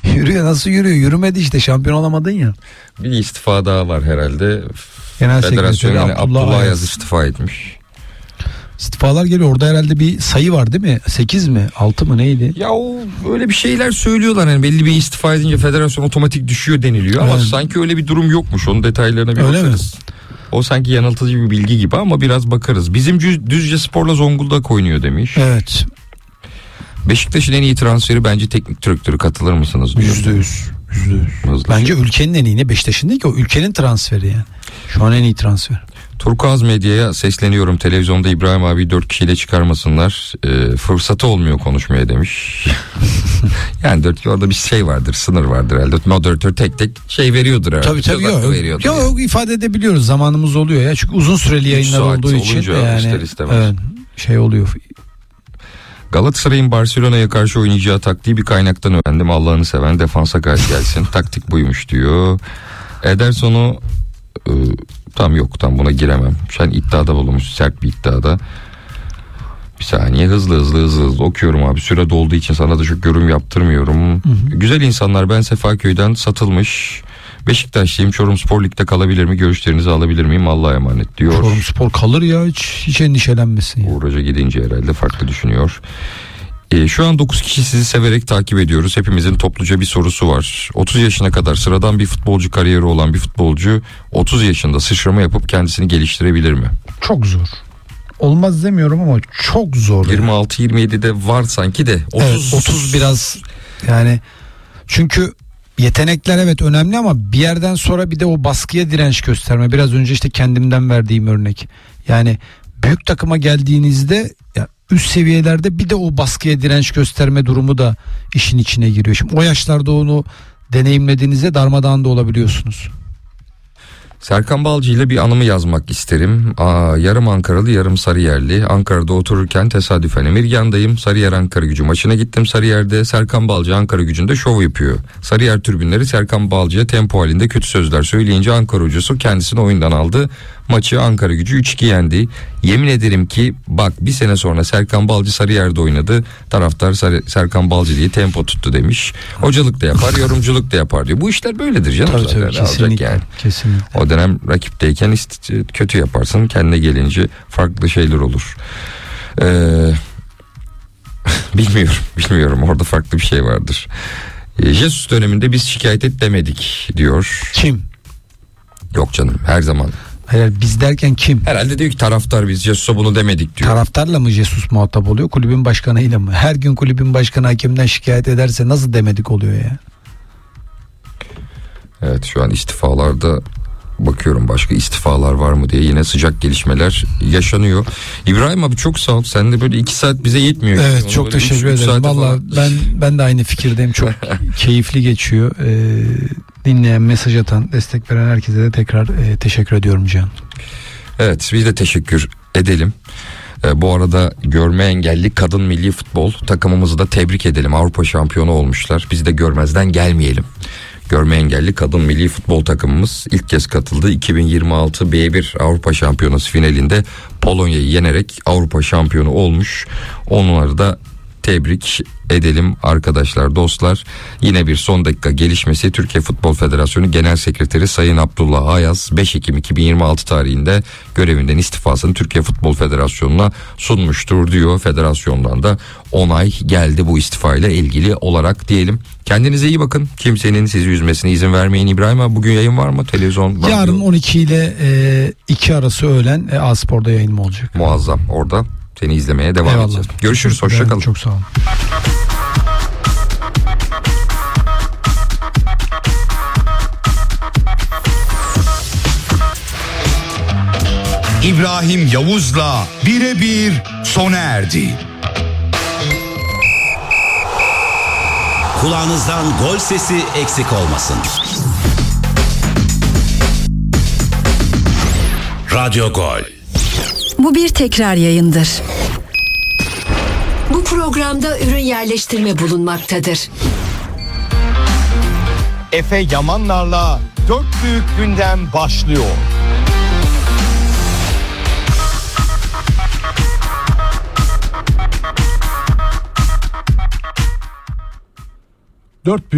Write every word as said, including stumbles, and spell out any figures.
Yürüyor, nasıl yürüyor? Yürümedi işte, şampiyon olamadın ya. Bir istifa daha var herhalde. Genel Federasyon yani Abdullah, Abdullah Ayaz. Ayaz istifa etmiş. İstifalar geliyor. Orada herhalde bir sayı var değil mi? sekiz mi? altı mı neydi? Ya o öyle bir şeyler söylüyorlar. Yani belli bir istifa edince federasyon otomatik düşüyor deniliyor. Ama Evet. sanki öyle bir durum yokmuş. Onun detaylarına bir Öyle bakarız. Mi? O sanki yanıltıcı bir bilgi gibi ama biraz bakarız. Bizim Düzce Spor'la Zonguldak oynuyor demiş. Evet. Beşiktaş'ın en iyi transferi bence teknik direktörü, katılır mısınız diyor. Yüzde yüz. Yüzde yüz. Bence ülkenin en iyi, ne Beşiktaş'ın değil ki, o ülkenin transferi yani. Şu an en iyi transfer. Turkuaz Medya'ya sesleniyorum. Televizyonda İbrahim abi dört kişiyle çıkarmasınlar. E, fırsatı olmuyor konuşmaya demiş. Yani dört orada bir şey vardır, sınır vardır herhalde. Moderatör tek tek şey veriyordur herhalde. Tabii tabii yok. Yok yani. ifade edebiliyoruz, zamanımız oluyor ya. Çünkü uzun süreli yayınlar olduğu için yani evet, şey oluyor. Galatasaray'ın Barcelona'ya karşı oynayacağı taktiği bir kaynaktan öğrendim. Allah'ını seven defansa karşı gelsin. Taktik buymuş diyor. Ederson'u e, tam yok, tam buna giremem. Sen iddiada bulunmuş, sert bir iddiada. Bir saniye, hızlı hızlı hızlı hızlı okuyorum abi. Süre dolduğu için sana da çok yorum yaptırmıyorum. Hı hı. Güzel insanlar, ben Sefaköy'den satılmış. Beşiktaşlıyım. Çorumspor Lig'de kalabilir mi? Görüşlerinizi alabilir miyim? Allah'a emanet diyor. Çorumspor kalır ya, hiç, hiç endişelenmesin. Uğur Hoca gidince herhalde farklı düşünüyor. Ee, şu an dokuz kişi sizi severek takip ediyoruz. Hepimizin topluca bir sorusu var. otuz yaşına kadar sıradan bir futbolcu kariyeri olan bir futbolcu otuz yaşında sıçrama yapıp kendisini geliştirebilir mi? Çok zor. Olmaz demiyorum ama çok zor. yirmi altı yirmi yedide var sanki de. otuz Evet, otuz biraz yani, çünkü yetenekler evet önemli ama bir yerden sonra bir de o baskıya direnç gösterme. Biraz önce işte kendimden verdiğim örnek. Yani büyük takıma geldiğinizde ya üst seviyelerde bir de o baskıya direnç gösterme durumu da işin içine giriyor. Şimdi o yaşlarda onu deneyimlediğinizde darmadağın da olabiliyorsunuz. Serkan Balcı ile bir anımı yazmak isterim. Aa, yarım Ankaralı, yarım Sarıyerli. Ankara'da otururken tesadüfen Emirgan'dayım. Sarıyer Ankara Gücü maçına gittim Sarıyer'de. Serkan Balcı Ankara Gücü'nde şov yapıyor. Sarıyer tribünleri Serkan Balcı'ya tempo halinde kötü sözler söyleyince Ankara Hocusu kendisini oyundan aldı. Maçı Ankara Gücü üç iki yendi. Yemin ederim ki bak, bir sene sonra Serkan Balcı Sarıyer'de oynadı. Taraftar Sar- Serkan Balcı diye tempo tuttu demiş. Hocalık da yapar, yorumculuk da yapar diyor. Bu işler böyledir canım. Tabii, zaten. tabii, kesinlikle, yani. kesinlikle. O dönem rakipteyken ist- kötü yaparsın. Kendine gelince farklı şeyler olur. Ee, bilmiyorum. Bilmiyorum. Orada farklı bir şey vardır. Ee, Jesus döneminde biz şikayet et demedik diyor. Kim? Yok canım, her zaman. Hayır, biz derken kim? Herhalde diyor ki taraftar, biz Jesus'a bunu demedik diyor. Taraftarla mı Jesus muhatap oluyor, kulübün başkanıyla mı? Her gün kulübün başkanı hakemden şikayet ederse nasıl demedik oluyor ya? Evet, şu an istifalarda bakıyorum, başka istifalar var mı diye, yine sıcak gelişmeler yaşanıyor. İbrahim abi çok sağ ol. Sen de böyle iki saat bize yetmiyor. Evet, Onu çok teşekkür üç, ederim. üç Valla ben ben de aynı fikirdeyim. Çok keyifli geçiyor. Ee, dinleyen, mesaj atan, destek veren herkese de tekrar e, teşekkür ediyorum Can. Evet, biz de teşekkür edelim. Ee, bu arada görme engelli kadın milli futbol takımımızı da tebrik edelim. Avrupa şampiyonu olmuşlar. Biz de görmezden gelmeyelim. Görme engelli kadın milli futbol takımımız ilk kez katıldı. iki bin yirmi altı B bir Avrupa Şampiyonası finalinde Polonya'yı yenerek Avrupa şampiyonu olmuş. Onları da tebrik edelim arkadaşlar, dostlar. Yine bir son dakika gelişmesi: Türkiye Futbol Federasyonu Genel Sekreteri Sayın Abdullah Ayaz beş Ekim iki bin yirmi altı tarihinde görevinden istifasını Türkiye Futbol Federasyonu'na sunmuştur diyor. Federasyondan da onay geldi bu istifa ile ilgili olarak diyelim. Kendinize iyi bakın. Kimsenin sizi üzmesine izin vermeyin. İbrahim abi, bugün yayın var mı? Televizyon. Yarın radyo. on iki ile iki arası öğlen e, A-Spor'da yayınım olacak. Muazzam. Orada seni izlemeye devam Eyvallah. edeceğiz. Görüşürüz. Hoşçakalın. Çok sağ olun. İbrahim Yavuz'la Birebir sona erdi. Kulağınızdan gol sesi eksik olmasın. Radyo Gol. Bu bir tekrar yayındır. Bu programda ürün yerleştirme bulunmaktadır. Efe Yamanlar'la Dört Büyük Gündem başlıyor. Dört büyük